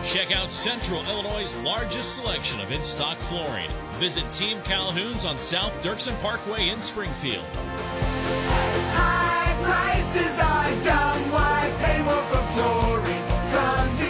Check out Central Illinois' largest selection of in-stock flooring. Visit Team Calhoun's on South Dirksen Parkway in Springfield. High prices are dumb. Why pay more for flooring? Come to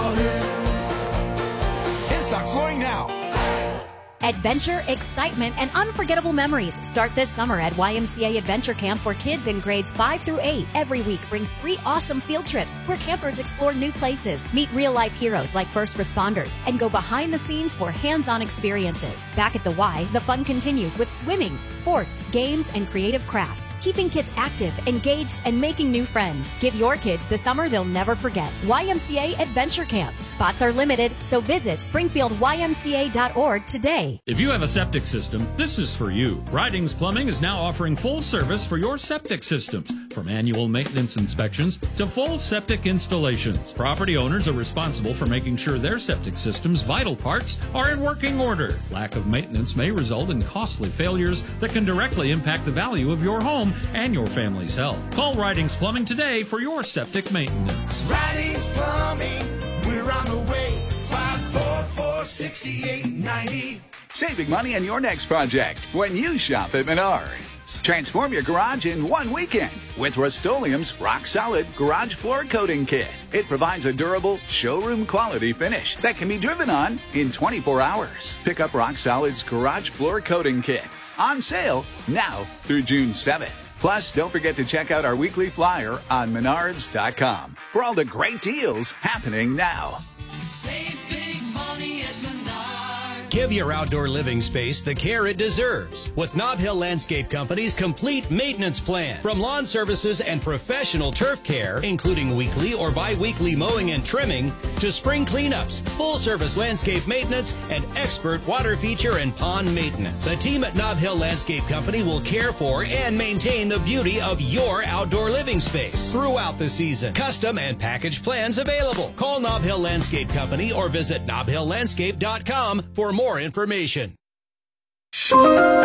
Calhoun's. In-stock flooring now. Adventure, excitement, and unforgettable memories start this summer at YMCA Adventure Camp for kids in grades 5 through 8. Every week brings 3 awesome field trips where campers explore new places, meet real-life heroes like first responders, and go behind the scenes for hands-on experiences. Back at the Y, the fun continues with swimming, sports, games, and creative crafts, keeping kids active, engaged, and making new friends. Give your kids the summer they'll never forget. YMCA Adventure Camp. Spots are limited, so visit springfieldymca.org today. If you have a septic system, this is for you. Ridings Plumbing is now offering full service for your septic systems, from annual maintenance inspections to full septic installations. Property owners are responsible for making sure their septic system's vital parts are in working order. Lack of maintenance may result in costly failures that can directly impact the value of your home and your family's health. Call Ridings Plumbing today for your septic maintenance. Ridings Plumbing, we're on the way. 544-6890. Saving money on your next project when you shop at Menards. Transform your garage in one weekend with Rust-Oleum's Rock Solid Garage Floor Coating Kit. It provides a durable, showroom quality finish that can be driven on in 24 hours. Pick up Rock Solid's Garage Floor Coating Kit. On sale now through June 7th. Plus, don't forget to check out our weekly flyer on Menards.com for all the great deals happening now. Save big money at Menards. Give your outdoor living space the care it deserves with Nob Hill Landscape Company's complete maintenance plan. From lawn services and professional turf care, including weekly or bi-weekly mowing and trimming, to spring cleanups, full-service landscape maintenance, and expert water feature and pond maintenance. The team at Nob Hill Landscape Company will care for and maintain the beauty of your outdoor living space throughout the season. Custom and package plans available. Call Nob Hill Landscape Company or visit nobhilllandscape.com for more information. From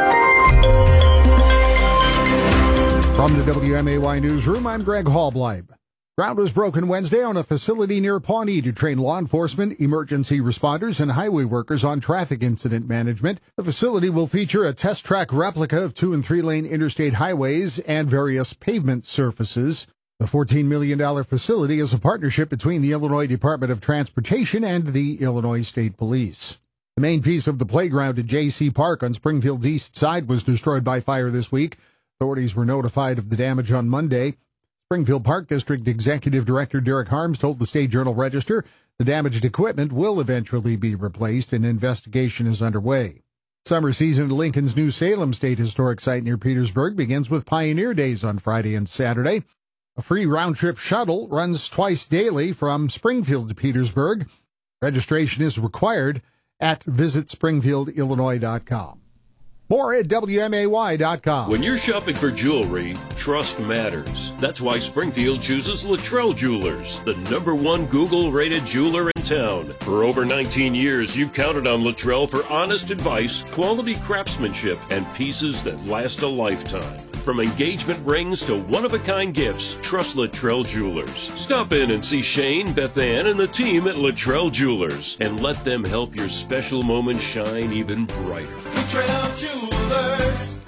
the WMAY Newsroom, I'm Greg Hallbleib. Ground was broken Wednesday on a facility near Pawnee to train law enforcement, emergency responders, and highway workers on traffic incident management. The facility will feature a test track replica of 2- and 3-lane interstate highways and various pavement surfaces. The $14 million facility is a partnership between the Illinois Department of Transportation and the Illinois State Police. The main piece of the playground at J.C. Park on Springfield's east side was destroyed by fire this week. Authorities were notified of the damage on Monday. Springfield Park District Executive Director Derek Harms told the State Journal-Register the damaged equipment will eventually be replaced and investigation is underway. Summer season at Lincoln's New Salem State Historic Site near Petersburg begins with Pioneer Days on Friday and Saturday. A free round-trip shuttle runs twice daily from Springfield to Petersburg. Registration is required at visitspringfieldillinois.com. More at WMAY.com. When you're shopping for jewelry, trust matters. That's why Springfield chooses Luttrell Jewelers, the #1 Google-rated jeweler in town. For over 19 years, you've counted on Luttrell for honest advice, quality craftsmanship, and pieces that last a lifetime. From engagement rings to one-of-a-kind gifts, trust Luttrell Jewelers. Stop in and see Shane, Beth Ann, and the team at Luttrell Jewelers, and let them help your special moment shine even brighter. Luttrell Jewelers.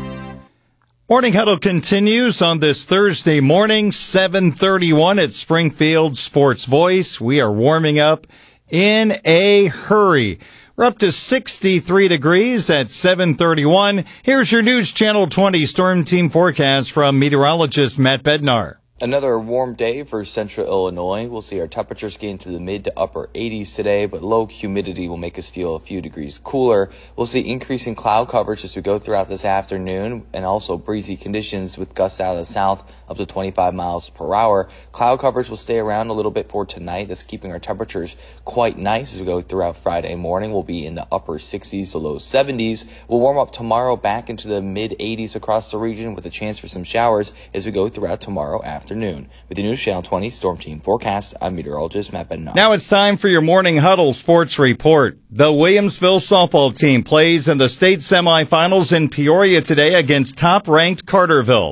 Morning Huddle continues on this Thursday morning, 7:31 at Springfield Sports Voice. We are warming up in a hurry. We're up to 63 degrees at 7:31. Here's your News Channel 20 Storm Team forecast from meteorologist Matt Bednar. Another warm day for central Illinois. We'll see our temperatures get into the mid to upper 80s today, but low humidity will make us feel a few degrees cooler. We'll see increasing cloud coverage as we go throughout this afternoon, and also breezy conditions with gusts out of the south up to 25 miles per hour. Cloud coverage will stay around a little bit for tonight. That's keeping our temperatures quite nice as we go throughout Friday morning. We'll be in the upper 60s to low 70s. We'll warm up tomorrow back into the mid 80s across the region with a chance for some showers as we go throughout tomorrow afternoon. With the News Channel 20 Storm Team forecast, I'm meteorologist Matt Bednar. Now it's time for your Morning Huddle Sports Report. The Williamsville softball team plays in the state semifinals in Peoria today against top-ranked Carterville.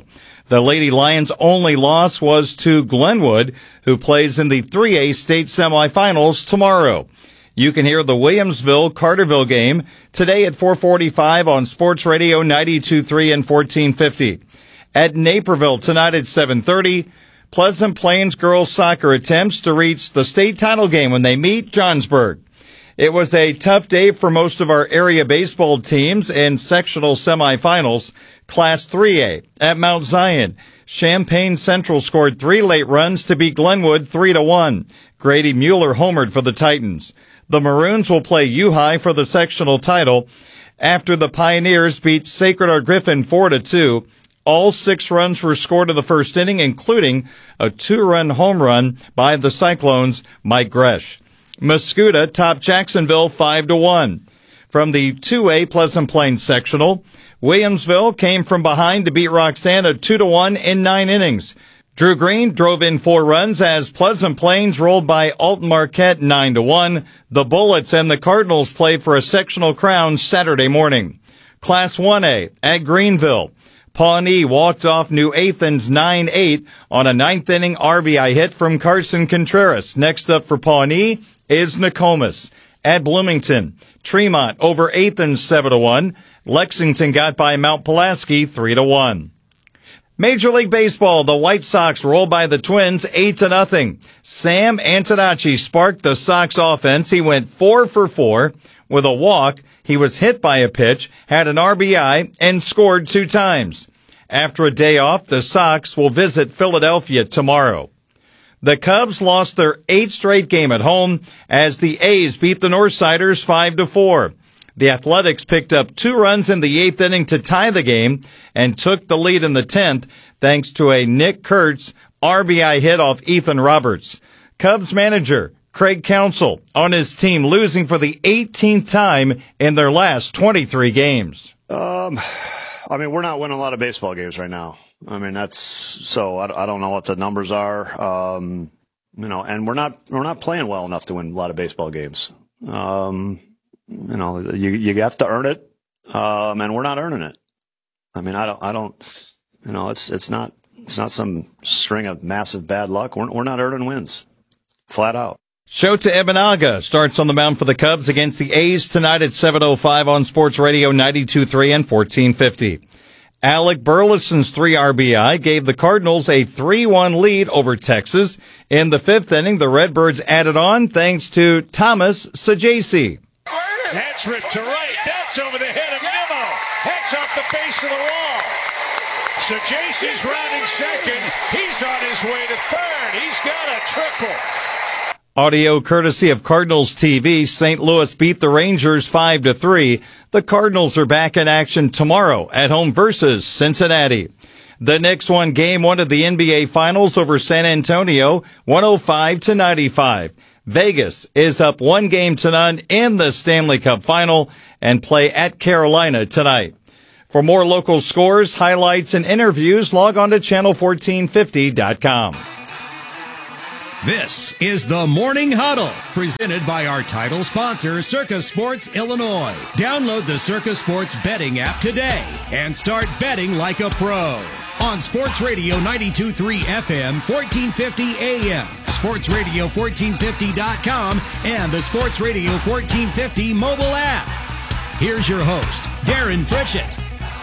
The Lady Lions' only loss was to Glenwood, who plays in the 3A state semifinals tomorrow. You can hear the Williamsville-Carterville game today at 4:45 on Sports Radio 92.3 and 1450. At Naperville tonight at 7:30, Pleasant Plains girls soccer attempts to reach the state title game when they meet Johnsburg. It was a tough day for most of our area baseball teams in sectional semifinals. Class 3A at Mount Zion, Champaign Central scored 3 late runs to beat Glenwood 3-1. Grady Mueller homered for the Titans. The Maroons will play U-High for the sectional title after the Pioneers beat Sacred Heart Griffin 4-2. All 6 runs were scored in the first inning, including a 2-run home run by the Cyclones' Mike Gresh. Mascoutah topped Jacksonville 5-1. From the 2A Pleasant Plains sectional, Williamsville came from behind to beat Roxana 2-1 in 9 innings. Drew Green drove in 4 runs as Pleasant Plains rolled by Alton Marquette 9-1. The Bullets and the Cardinals play for a sectional crown Saturday morning. Class 1A at Greenville, Pawnee walked off New Athens 9-8 on a 9th inning RBI hit from Carson Contreras. Next up for Pawnee is Nokomis. At Bloomington, Tremont over Athens 7-1. Lexington got by Mount Pulaski 3-1. Major League Baseball, the White Sox rolled by the Twins 8-0. Sam Antonacci sparked the Sox offense. He went 4 for 4 with a walk. He was hit by a pitch, had an RBI, and scored 2 times. After a day off, the Sox will visit Philadelphia tomorrow. The Cubs lost their 8th straight game at home as the A's beat the Northsiders 5-4. The Athletics picked up 2 runs in the 8th inning to tie the game and took the lead in the 10th thanks to a Nick Kurtz RBI hit off Ethan Roberts. Cubs manager Craig Counsell on his team losing for the 18th time in their last 23 games. We're not winning a lot of baseball games right now. I don't know what the numbers are. And we're not playing well enough to win a lot of baseball games. You have to earn it, and we're not earning it. It's not some string of massive bad luck. We're not earning wins, flat out. Shota Imanaga starts on the mound for the Cubs against the A's tonight at 7:05 on Sports Radio 92.3 and 1450. Alec Burleson's 3 RBI gave the Cardinals a 3-1 lead over Texas. In the 5th inning, the Redbirds added on thanks to Thomas Sajasi. That's ripped to right. That's over the head of Nimmo. That's off the base of the wall. Sajasi's rounding second. He's on his way to third. He's got a triple. Audio courtesy of Cardinals TV. St. Louis beat the Rangers 5-3. The Cardinals are back in action tomorrow at home versus Cincinnati. The Knicks won Game 1 of the NBA Finals over San Antonio, 105-95. Vegas is up 1-0 in the Stanley Cup Final and play at Carolina tonight. For more local scores, highlights, and interviews, log on to channel1450.com. This is the Morning Huddle, presented by our title sponsor, Circus Sports Illinois. Download the Circus Sports betting app today and start betting like a pro. On Sports Radio 92.3 FM, 1450 AM, sportsradio1450.com, and the Sports Radio 1450 mobile app. Here's your host, Darren Pritchett.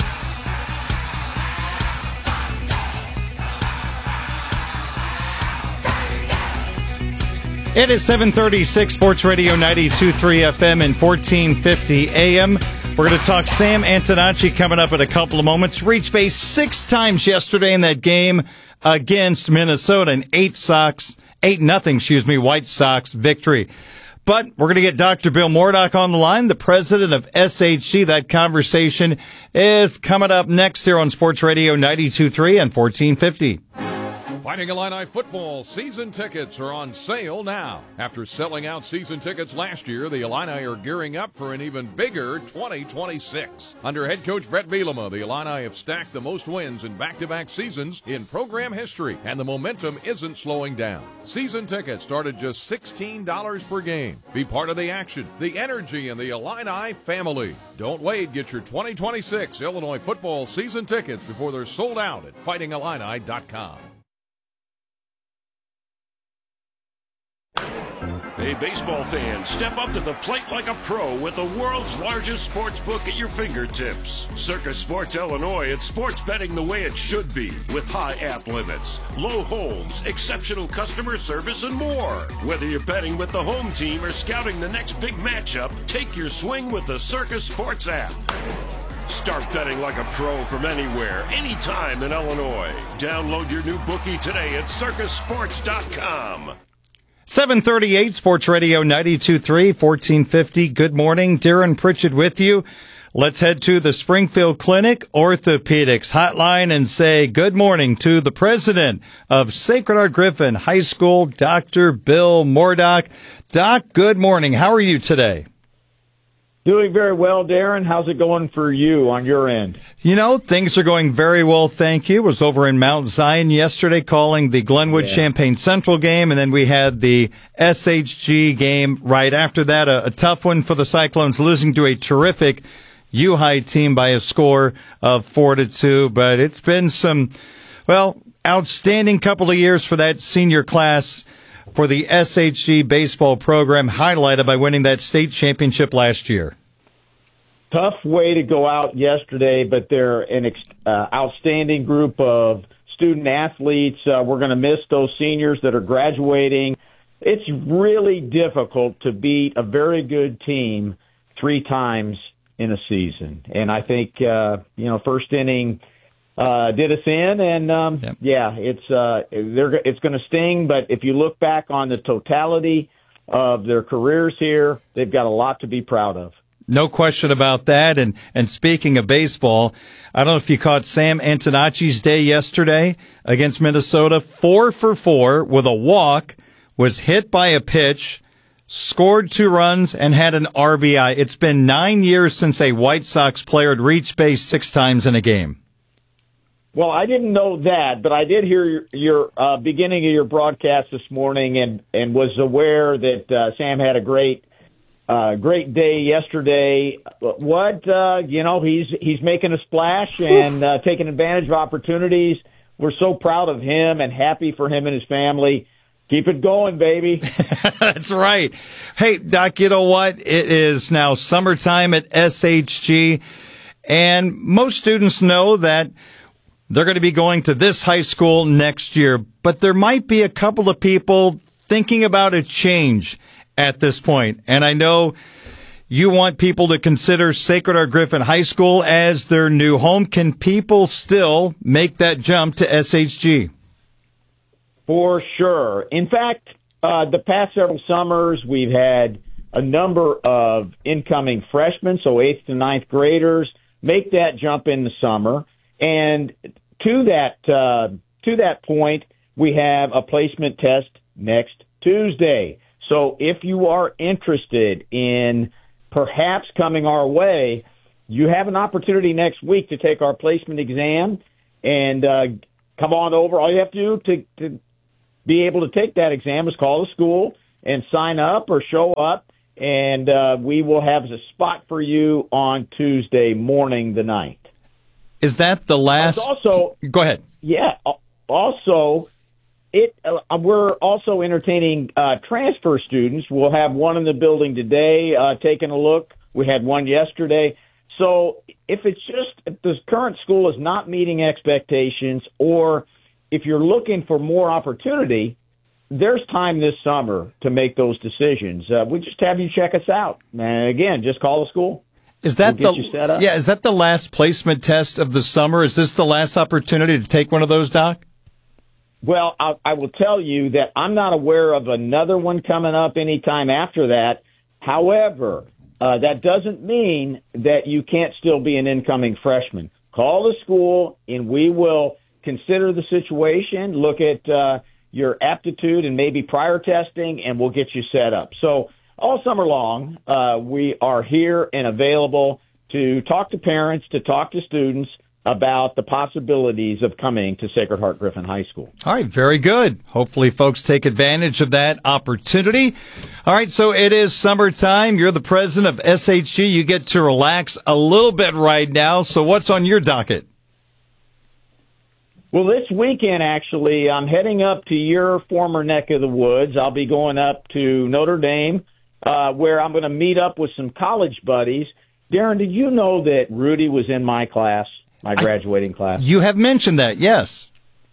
It is 7:36, Sports Radio 92.3 FM and 1450 AM. We're going to talk Sam Antonacci coming up in a couple of moments. Reached base 6 times yesterday in that game against Minnesota, an 8-0 White Sox victory. But we're going to get Dr. Bill Mordock on the line, the president of SHG. That conversation is coming up next here on Sports Radio 92.3 and 1450. Fighting Illini football season tickets are on sale now. After selling out season tickets last year, the Illini are gearing up for an even bigger 2026. Under head coach Brett Bielema, the Illini have stacked the most wins in back-to-back seasons in program history, and the momentum isn't slowing down. Season tickets start at just $16 per game. Be part of the action, the energy, and the Illini family. Don't wait. Get your 2026 Illinois football season tickets before they're sold out at fightingillini.com. Hey, baseball fans, step up to the plate like a pro with the world's largest sports book at your fingertips. Circus Sports Illinois, it's sports betting the way it should be, with high app limits, low holds, exceptional customer service, and more. Whether you're betting with the home team or scouting the next big matchup, take your swing with the Circus Sports app. Start betting like a pro from anywhere, anytime in Illinois. Download your new bookie today at circusports.com. 738 Sports Radio 92.3, 1450. Good morning. Darren Pritchett with you. Let's head to the Springfield Clinic Orthopedics Hotline and say good morning to the president of Sacred Heart Griffin High School, Dr. Bill Mordock. Doc, good morning. How are you today? Doing very well, Darren. How's it going for you on your end? You know, things are going very well, thank you. Was over in Mount Zion yesterday calling the Glenwood Champaign Central game, and then we had the SHG game right after that, a tough one for the Cyclones, losing to a terrific U-High team by a score of 4-2. But it's been some, well, outstanding couple of years for that senior class for the SHG baseball program, highlighted by winning that state championship last year. Tough way to go out yesterday, but they're an outstanding group of student athletes. We're going to miss those seniors that are graduating. It's really difficult to beat a very good team 3 times in a season. And I think, first inning did us in, and it's going to sting. But if you look back on the totality of their careers here, they've got a lot to be proud of. No question about that. And speaking of baseball, I don't know if you caught Sam Antonacci's day yesterday against Minnesota. 4 for 4 with a walk, was hit by a pitch, scored 2 runs, and had an RBI. It's been 9 years since a White Sox player had reached base 6 times in a game. Well, I didn't know that, but I did hear your beginning of your broadcast this morning and was aware that Sam had a great day yesterday. He's making a splash and taking advantage of opportunities. We're so proud of him and happy for him and his family. Keep it going, baby. That's right. Hey, Doc, you know what? It is now summertime at SHG, and most students know that they're going to be going to this high school next year, but there might be a couple of people thinking about a change at this point. And I know you want people to consider Sacred Heart Griffin High School as their new home. Can people still make that jump to SHG? For sure. In fact, the past several summers, we've had a number of incoming freshmen, so 8th to 9th graders, make that jump in the summer. And to that point, we have a placement test next Tuesday. So if you are interested in perhaps coming our way, you have an opportunity next week to take our placement exam and come on over. All you have to do to be able to take that exam is call the school and sign up or show up, and we will have a spot for you on Tuesday morning, the 9th. Is that the last? Go ahead. Yeah. Also, we're also entertaining transfer students. We'll have one in the building today taking a look. We had one yesterday. So if the current school is not meeting expectations, or if you're looking for more opportunity, there's time this summer to make those decisions. We just have you check us out. And again, just call the school. Is that is that the last placement test of the summer? Is this the last opportunity to take one of those, Doc? Well, I will tell you that I'm not aware of another one coming up anytime after that. However, that doesn't mean that you can't still be an incoming freshman. Call the school, and we will consider the situation, look at your aptitude and maybe prior testing, and we'll get you set up. So all summer long, we are here and available to talk to parents, to talk to students about the possibilities of coming to Sacred Heart Griffin High School. All right, very good. Hopefully folks take advantage of that opportunity. All right, so it is summertime. You're the president of SHG. You get to relax a little bit right now. So what's on your docket? Well, this weekend, actually, I'm heading up to your former neck of the woods. I'll be going up to Notre Dame, where I'm going to meet up with some college buddies. Darren, did you know that Rudy was in my class? My graduating class. You have mentioned that, yes.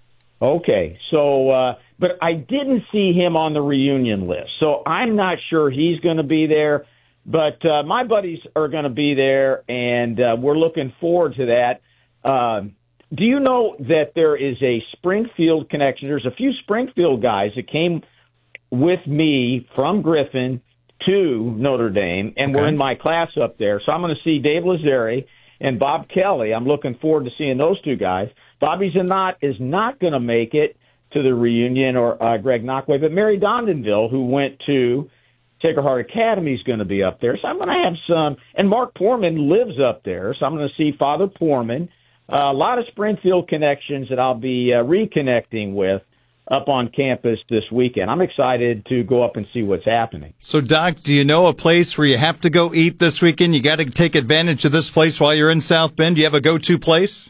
Okay, so, but I didn't see him on the reunion list, so I'm not sure he's going to be there, but my buddies are going to be there, and we're looking forward to that. Do you know that there is a Springfield connection? There's a few Springfield guys that came with me from Griffin to Notre Dame, and we're in my class up there, so I'm going to see Dave Lazzari and Bob Kelly. I'm looking forward to seeing those two guys. Bobby Zanot is not going to make it to the reunion, or Greg Knockway, but Mary Dondonville, who went to Sacred Heart Academy, is going to be up there. So I'm going to have some, and Mark Poorman lives up there, so I'm going to see Father Poorman. A lot of Springfield connections that I'll be reconnecting with up on campus this weekend. I'm excited to go up and see what's happening. So, Doc, do you know a place where you have to go eat this weekend? You got to take advantage of this place while you're in South Bend. Do you have a go-to place?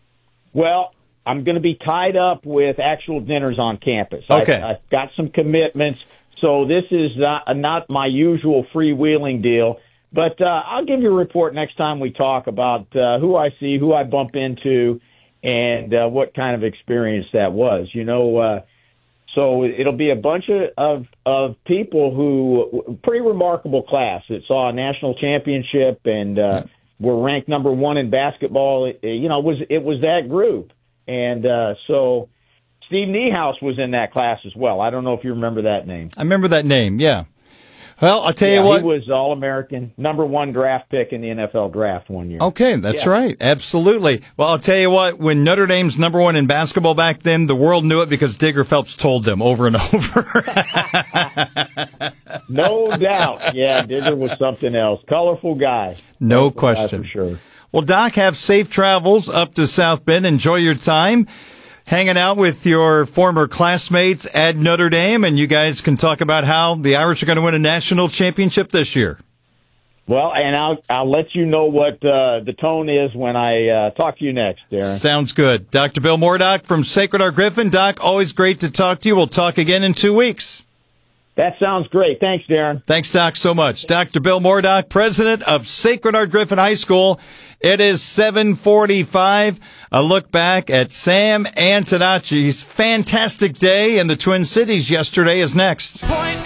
Well, I'm going to be tied up with actual dinners on campus. Okay. I've got some commitments, so this is not my usual freewheeling deal. But I'll give you a report next time we talk about who I see, who I bump into, and what kind of experience that was. You know, so it'll be a bunch of people who, pretty remarkable class that saw a national championship and were ranked number 1 in basketball. You know, it was that group. And so Steve Niehaus was in that class as well. I don't know if you remember that name. I remember that name, yeah. Well, I'll tell you what. He was All-American, number 1 draft pick in the NFL draft one year. Okay, that's right. Absolutely. Well, I'll tell you what, when Notre Dame's number 1 in basketball back then, the world knew it because Digger Phelps told them over and over. No doubt. Yeah, Digger was something else. Colorful guy. No question. For sure. Well, Doc, have safe travels up to South Bend. Enjoy your time hanging out with your former classmates at Notre Dame, and you guys can talk about how the Irish are going to win a national championship this year. Well, and I'll let you know what the tone is when I talk to you next, Darren. Sounds good. Dr. Bill Moordock from Sacred Heart Griffin. Doc, always great to talk to you. We'll talk again in 2 weeks. That sounds great. Thanks, Darren. Thanks, Doc, so much. Dr. Bill Moordock, president of Sacred Heart Griffin High School. It is 7:45. A look back at Sam Antonacci's fantastic day in the Twin Cities yesterday is next. Point